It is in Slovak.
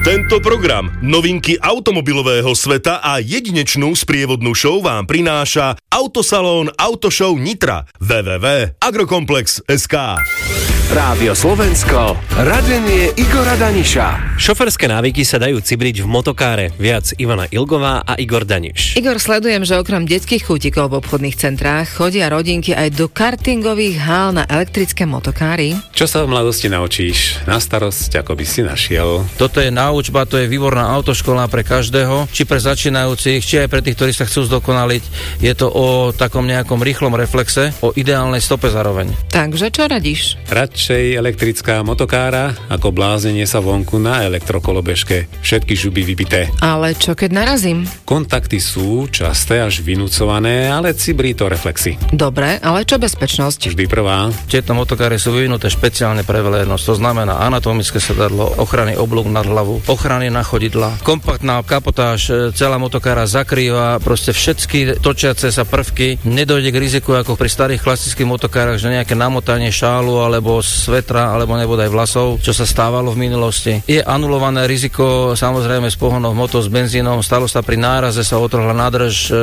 Tento program, novinky automobilového sveta a jedinečnú sprievodnú show vám prináša Autosalón Autoshow Nitra www.agrokomplex.sk. Rádio Slovensko, radenie Igora Daniša. Šoferské návyky sa dajú cibriť v motokáre. Viac Ivana Ilgová a Igor Daniš. Igor, sledujem, že okrem detských chútikov v obchodných centrách chodia rodinky aj do kartingových hál na elektrické motokáry. Čo sa v mladosti naučíš? Na starosť, ako by si našiel. Toto je náučba, to je výborná autoškola pre každého, či pre začínajúcich, či aj pre tých, ktorí sa chcú zdokonaliť. Je to o takom nejakom rýchlom reflexe, o ideálnej stope zároveň. Takže čo radíš? Radšej elektrická motokára, ako bláznenie sa vonku na elektrokolobežke. Všetky žuby vybité. Ale čo keď narazím? Kontakty sú časté až vynúcované, ale cibrí to reflexy. Dobre, ale čo bezpečnosť? Vždy prvá. Tieto motokáre sú vyvinuté špeciálne pre verejnosť, to znamená anatomické sedadlo, ochrany oblúk nad hlavu, ochrany na chodidla, kompaktná kapotáž, celá motokára zakrýva proste všetky točiace sa prvky. Nedojde k riziku ako pri starých klasických motokárach, že nejaké namotanie šálu alebo svetra alebo nebodaj vlasov, čo sa stávalo v minulosti. Je anulované riziko samozrejme s pohonom moto s benzínom, stalo sa pri náraze sa otrhla nádrž